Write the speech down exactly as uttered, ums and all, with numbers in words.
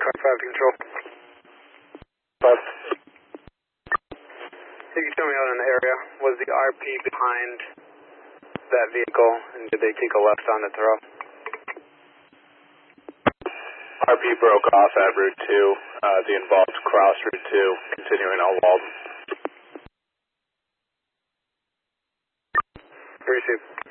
five control. Five. If you show me out in the area, was the R P behind that vehicle, and did they take a left on the throw? R P broke off at Route two. Uh, the involved cross Route two, continuing on Walden. Received.